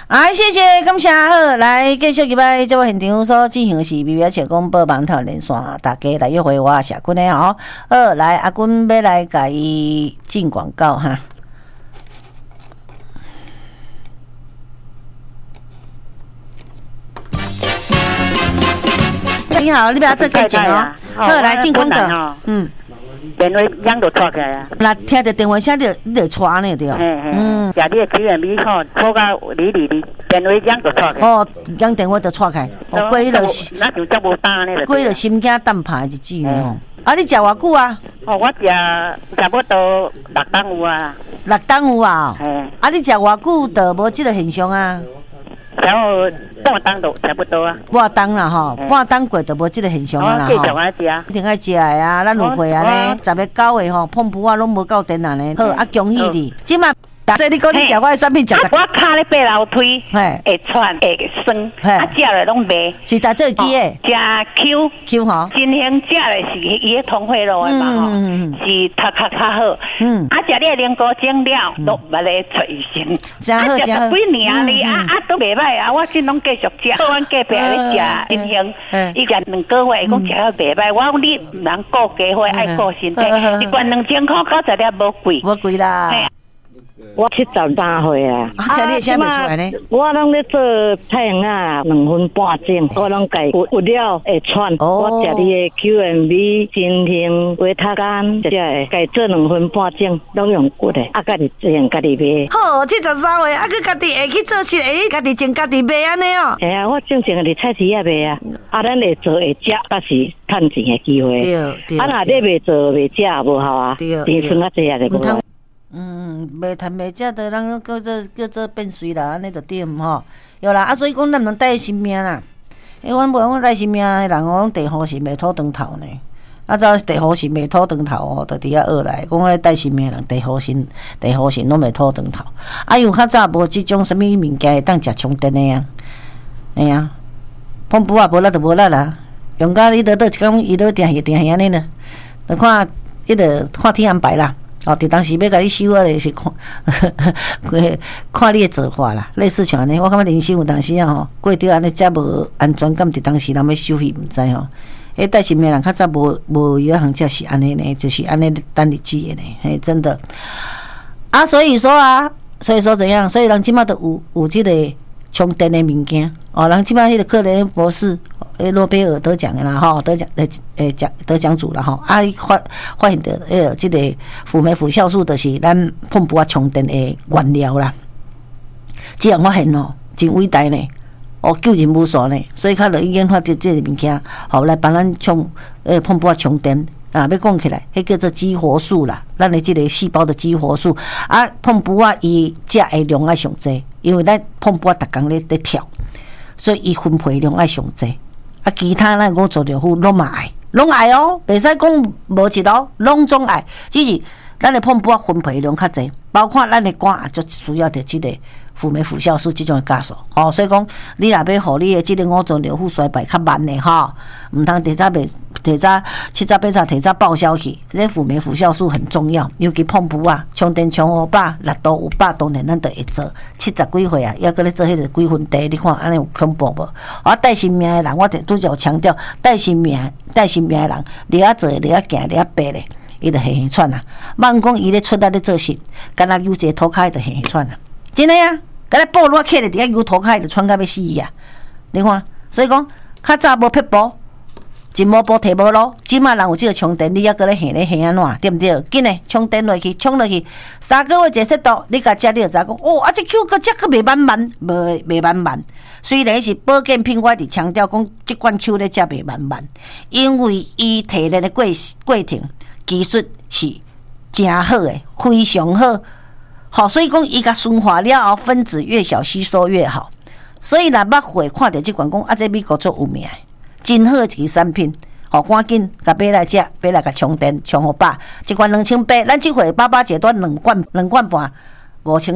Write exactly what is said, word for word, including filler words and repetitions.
哎，谢谢，感谢好，来继续入来这位现场所进行的是微微切讲报网头连线，大家来约会我社群的哦。好，来阿君要来甲伊进广告哈。你好，你不要做介绍哦。好，来进广告。嗯。 电话响就带起来啊！ 那听到电话声就你就带呢对。 嗯，食你的 Q M B 吼，拖到里里里，电话响就带起来。 哦，响电话就带起来。哦，过迄个， 那就遮无单呢。 过迄个心惊胆怕日子呢吼。啊，你食偌久啊？ 哦，我食差不多六档有啊。 六档有啊？嗯。啊，你食偌久就无即个现象啊？ 然后半档都差不多啊， 半档啦吼，半档过就无即个现象啦吼。 继续爱食， 一定爱食的啊！咱有会啊呢，十月九的吼，碰布啊拢无够电啊呢。好，啊恭喜你，即马。这你讲你食我的产品，食我骹咧爬楼梯，会喘会酸，啊食了拢袂。 是打做机的， 食 Q Q 吼， 真兴食的是伊个通血路的嘛吼，是头壳较好。嗯，啊食你的灵菇精料都捌咧找医生， 真好真好。 几年哩，啊啊都袂歹啊，我真拢继续食。我阮隔壁咧食真兴，伊讲两个月，伊讲食了袂歹。我讲你毋通顾家伙，爱顾身体。一罐两千块，九十粒无贵， 无贵啦。 我七十三岁啊， 啊，听你声袂出来呢。 我拢咧做太阳啊，两分半钟，我拢家有有了会喘。我食你的 Q M B 金兴维他干，食会家做两分半钟，拢用骨的，啊，家己种家己卖。 好，七十三岁，啊，佮家己会去做事，会家己种家己卖安尼哦。 哎呀，我正正伫菜市啊卖啊，啊，咱会做会食，但是趁钱的机会。 对对。 啊，若你袂做袂食也无效啊，钱剩啊济啊就无效。 嗯，袂趁袂食的，人叫做叫做变衰啦，安尼就对吼。有啦，啊，所以讲咱能带性命啦。因为阮无讲带性命的人，讲地好是未土长头呢。啊，早地好是未土长头吼，就伫遐学来。讲迄带性命的人，地好神、地好神拢未土长头。啊，因为较早无即种什物物件会当食充电的啊，哎呀，碰布啊无力就无力啦。用到你倒倒一工，伊倒定定定安尼呢，就看伊就看天安排啦。哦，伫当时要甲你收啊，就是看，看你的做法啦。类似像安尼，我感觉人生有当时啊吼，过着安尼遮无安全感，伫当时人要收费，毋知吼。迄带性命人较早无无有一项则是安尼呢，就是安尼等日子的呢，嘿，真的。啊，所以说啊，所以说怎样？所以人即马都有有即个充电的物件。哦，人即马迄个克雷博士，诶，诺贝尔得奖的啦，吼，得奖诶诶奖得奖主啦，吼，啊，发发现的诶，即个辅酶辅酵素就是咱碰布啊充电的原料啦。这样发现哦，真伟大呢，哦，救人无数呢，所以较落去研发着即个物件，好来帮咱充诶碰布啊充电。啊，要讲起来，迄叫做激活素啦，咱的即个细胞的激活素啊，碰布啊，伊食的量爱上济，因为咱碰布啊，逐工咧咧跳，所以伊分配量爱上济。啊，其他咱讲做疗护拢嘛爱，拢爱哦，袂使讲无一咯，拢总爱，只是咱的碰布啊分配量较济，包括咱的肝也足需要着即个辅酶辅酵素即种的酵素，吼、哦，所以讲你若要互你的即个五脏六腑衰败较慢的吼，毋通提早袂提早七早八早提早报销去，这辅酶辅酵素很重要，尤其碰布啊，充电充五百，力度有百，当然咱就会做。七十几岁啊，还搁咧做迄个几分地，你看安尼有恐怖无？我带性命的人，我拄则有强调，带性命带性命的人，你啊做，你啊行，你啊爬咧，伊就嘿嘿喘啊。莫讲伊咧出力咧做事，敢若有一个涂骹就嘿嘿喘啊。真诶啊！甲咧布落起咧，伫遐油涂骹就喘到要死啊！你看，所以讲较早无撇布，真无布摕无路。即马人有即个充电，你还搁咧下咧下安怎？对毋对？紧诶，充电落去，充落去，三个月一个色度，你甲食你就知讲，哦，啊，这 Q 个食个袂满满，无袂满满。虽然是保健品，我伫强调讲，即款 Q 咧食袂满满，因为伊提炼的过过程技术是真好诶，非常好。好，所以讲伊甲顺化了后，分子越小，吸收越好。所以若捌会看到即款讲，啊，这美国做有名，真好一个产品。好，赶紧甲买来食，买来甲充电，充互饱。一罐两千八，咱即回八八阶段两罐两罐半，五千。